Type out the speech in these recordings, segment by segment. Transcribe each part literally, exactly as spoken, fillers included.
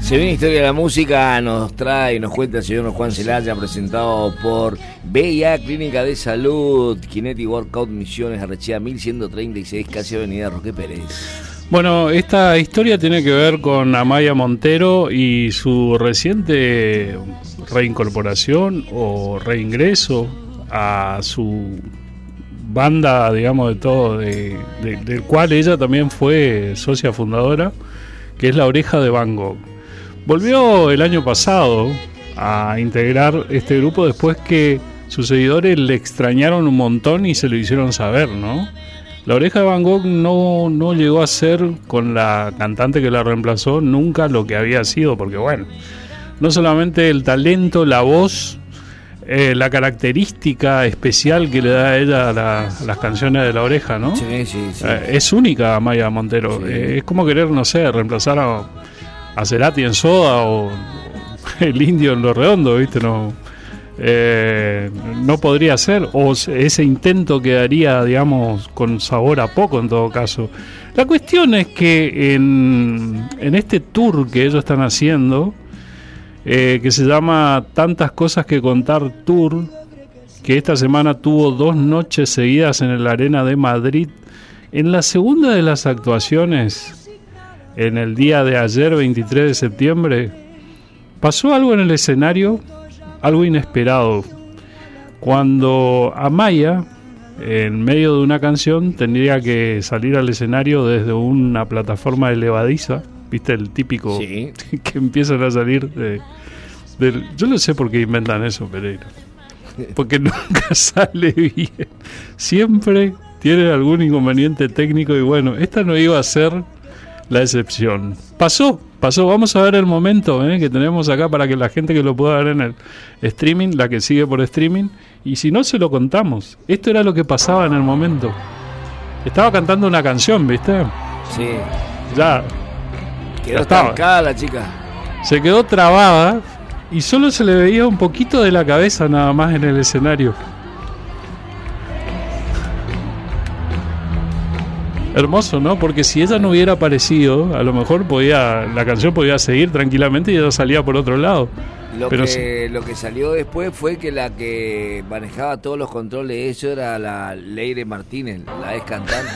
Se viene Historia de la Música, nos trae, nos cuenta el señor Juan Celaya, presentado por B I A Clínica de Salud, Kinetic Workout Misiones, Arrechea mil ciento treinta y seis, casi Avenida Roque Pérez. Bueno, esta historia tiene que ver con Amaya Montero y su reciente reincorporación o reingreso a su banda, digamos, de todo, de, de, del cual ella también fue socia fundadora, que es La Oreja de Van Gogh. Volvió el año pasado a integrar este grupo después que sus seguidores le extrañaron un montón y se lo hicieron saber, ¿no? La Oreja de Van Gogh no, no llegó a ser, con la cantante que la reemplazó, nunca lo que había sido, porque bueno, no solamente el talento, la voz, eh, la característica especial que le da a ella a, la, a las canciones de La Oreja, ¿no? Sí, sí, sí. Eh, es única Amaya Montero. Sí. Eh, es como querer, no sé, reemplazar a, a Cerati en Soda o el Indio en Lo Redondo, ¿viste? No, eh, no podría ser, o ese intento quedaría, digamos, con sabor a poco en todo caso. La cuestión es que en, en este tour que ellos están haciendo, eh, que se llama Tantas Cosas que Contar Tour, que esta semana tuvo dos noches seguidas en la Arena de Madrid, en la segunda de las actuaciones, en el día de ayer, veintitrés de septiembre, pasó algo en el escenario, algo inesperado. Cuando Amaya, en medio de una canción, tendría que salir al escenario desde una plataforma elevadiza, ¿viste? El típico, sí, que empiezan a salir de, de... Yo no sé por qué inventan eso, Pereira. Porque nunca sale bien. Siempre tiene algún inconveniente técnico y bueno, esta no iba a ser la excepción. Pasó, pasó. Vamos a ver el momento ¿eh? que tenemos acá para que la gente que lo pueda ver en el streaming, la que sigue por streaming, y si no se lo contamos. Esto era lo que pasaba en el momento. Estaba cantando una canción, ¿viste? Sí. Ya. Quedó estancada la chica. Se quedó trabada y solo se le veía un poquito de la cabeza nada más en el escenario. Hermoso, ¿no? Porque si ella no hubiera aparecido, a lo mejor podía, la canción podía seguir tranquilante y ella salía por otro lado. Lo, Pero que, si... lo que salió después fue que la que manejaba todos los controles de eso era la Leire Martínez, la ex cantante.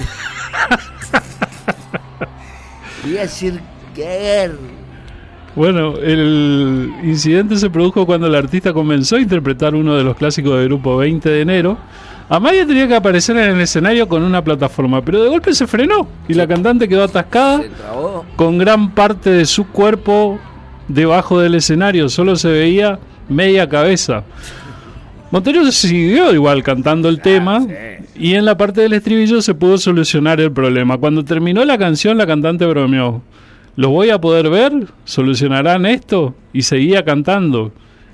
Voy a decir que... Bueno, el incidente se produjo cuando el artista comenzó a interpretar uno de los clásicos del grupo veinte de enero. Amaya tenía que aparecer en el escenario con una plataforma, pero de golpe se frenó y sí, la cantante quedó atascada con gran parte de su cuerpo debajo del escenario, solo se veía media cabeza. Montero siguió igual cantando el tema y en la parte del estribillo se pudo solucionar el problema. Cuando terminó la canción, la cantante bromeó: ¿los voy a poder ver? ¿Solucionarán esto? Y seguía cantando.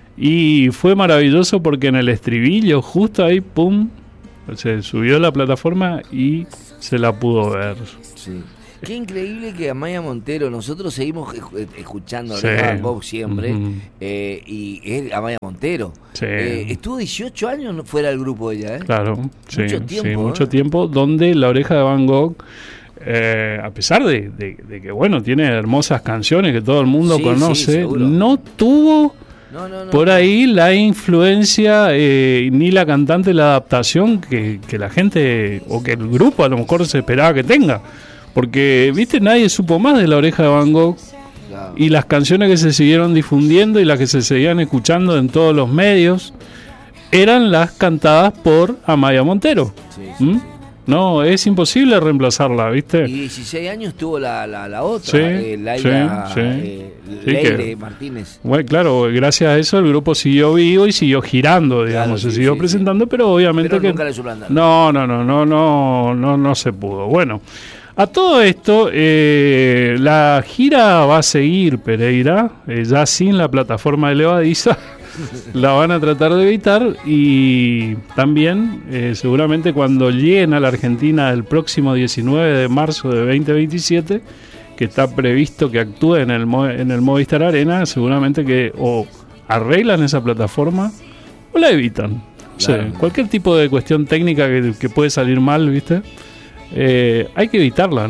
Y fue maravilloso porque en el estribillo, justo ahí, pum, se subió a la plataforma y se la pudo ver. Sí. Qué increíble que Amaya Montero, nosotros seguimos escuchando sí. a Bob siempre, uh-huh. eh, y es Amaya Montero. Sí. Eh, estuvo dieciocho años fuera del grupo ella, ¿eh? Claro, mucho sí, tiempo. Sí, ¿eh? mucho tiempo, donde La Oreja de Van Gogh, eh, a pesar de, de, de que, bueno, tiene hermosas canciones que todo el mundo sí, conoce, sí, no tuvo... No, no, no, por no. ahí la influencia, eh, ni la cantante, la adaptación que, que la gente o que el grupo a lo mejor se esperaba que tenga. Porque, viste, nadie supo más de La Oreja de Van Gogh. Claro. Y las canciones que se siguieron difundiendo y las que se seguían escuchando en todos los medios eran las cantadas por Amaya Montero. Sí, sí, ¿Mm? sí. No, es imposible reemplazarla, ¿viste? Y dieciséis años tuvo la, la, la otra, sí, eh, Laira, sí, sí. Eh, Sí, Leire que, Martínez. Bueno, claro, gracias a eso el grupo siguió vivo y siguió girando, digamos, Claro, sí, se siguió sí, presentando, sí. pero obviamente pero que nunca le suplantaron. no, no, no, no, no, no, no se pudo. Bueno, a todo esto, eh, la gira va a seguir, Pereira, eh, ya sin la plataforma elevadiza. La van a tratar de evitar y también eh, seguramente cuando lleguen a la Argentina el próximo diecinueve de marzo de veinte veintisiete, que está previsto que actúe en el en el Movistar Arena, seguramente que o arreglan esa plataforma o la evitan. Claro. O sea, cualquier tipo de cuestión técnica que, que puede salir mal, ¿viste? Eh, hay que evitarla, ¿no?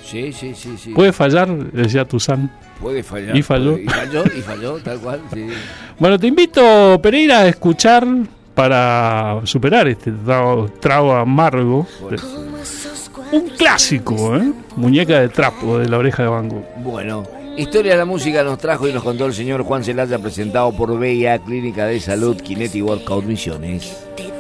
Sí, sí, sí, sí. Puede fallar, decía Tuzán. Puede fallar. Y falló. Puede, y falló, y falló, tal cual, sí. Bueno, te invito, Pereira, a escuchar para superar este trago, trago amargo. Bueno. Un clásico, ¿eh? Muñeca de trapo de La Oreja de Van Gogh. Bueno, Historia de la Música nos trajo y nos contó el señor Juan Celaya, presentado por B I A Clínica de Salud, Kinetic Workout Misiones.